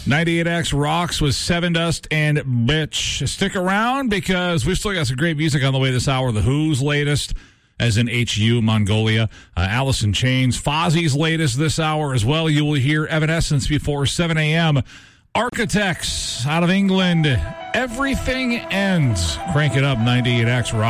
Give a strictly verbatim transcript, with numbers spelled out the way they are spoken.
ninety-eight X rocks with Seven Dust and Bitch. Stick around because we've still got some great music on the way this hour. The Who's latest, as in H U, Mongolia. Uh, Alice in Chains. Fozzie's latest this hour as well. You will hear Evanescence before seven a.m. Architects out of England. Everything Ends. Crank it up, ninety-eight X rock.